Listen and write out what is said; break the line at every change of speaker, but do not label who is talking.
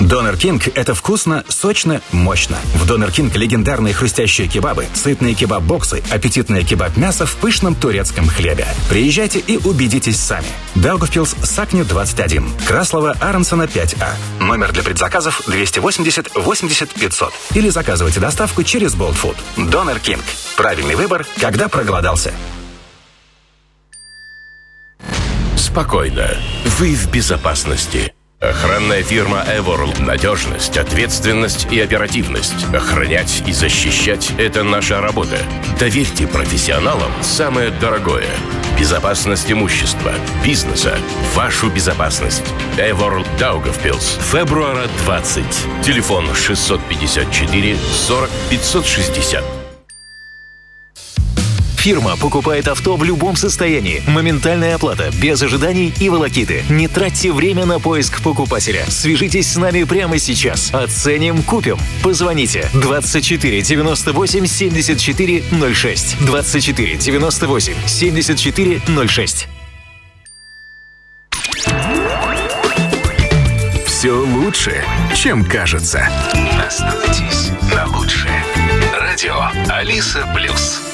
Донер Кинг – это вкусно, сочно, мощно. В Донер Кинг легендарные хрустящие кебабы, сытные кебаб-боксы, аппетитное кебаб-мясо в пышном турецком хлебе. Приезжайте и убедитесь сами. Даугавпилс, Сакню, 21. Краслова, Аронсона, 5А. Номер для предзаказов 280 80 500. Или заказывайте доставку через Bolt Food. Донер Кинг. Правильный выбор, когда проголодался.
Спокойно. Вы в безопасности. Охранная фирма Eworld. Надежность, ответственность и оперативность. Охранять и защищать – это наша работа. Доверьте профессионалам самое дорогое. Безопасность имущества, бизнеса, вашу безопасность. Eworld Daugavpils. Февруара 20. Телефон 654 40 560.
Фирма покупает авто в любом состоянии. Моментальная оплата, без ожиданий и волокиты. Не тратьте время на поиск покупателя. Свяжитесь с нами прямо сейчас. Оценим, купим. Позвоните 24 98 74 06. 24 98 74 06.
Все лучше, чем кажется.
Настройтесь на лучшее. Радио Алиса Плюс.